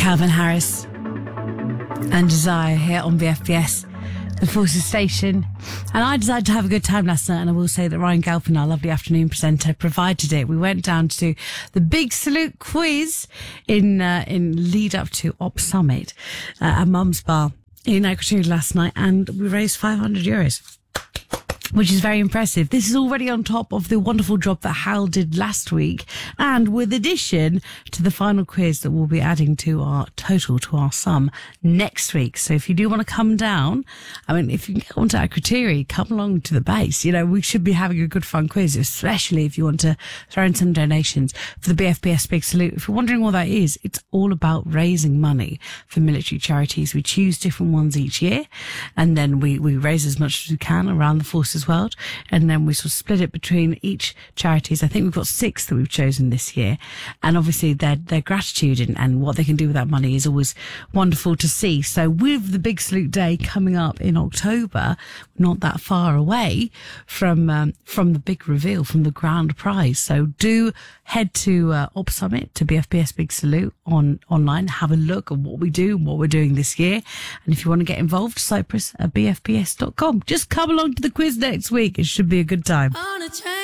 Calvin Harris and Desire here on BFBS, the Forces Station. And I decided to have a good time last night, and I will say that Ryan Galpin, our lovely afternoon presenter, provided it. We went down to the Big Salute quiz in lead up to Op Summit at Mum's Bar in Akrotiri last night, and we raised €500. Which is very impressive. This is already on top of the wonderful job that Hal did last week, and with addition to the final quiz that we'll be adding to our total, to our sum next week. So if you do want to come down, I mean, if you can get onto Akrotiri, come along to the base. You know, we should be having a good fun quiz, especially if you want to throw in some donations for the BFBS Big Salute. If you're wondering what that is, it's all about raising money for military charities. We choose different ones each year, and then we raise as much as we can around the forces world, and then we sort of split it between each charities. I think we've got 6 that we've chosen this year, and obviously their gratitude and what they can do with that money is always wonderful to see. So with the Big Salute Day coming up in October, not that far away from the big reveal, from the grand prize. So do head to Op Summit, to BFBS Big Salute online, have a look at what we do and what we're doing this year. And if you want to get involved, Cyprus at bfbs.com. Just come along to the quiz next week. It should be a good time.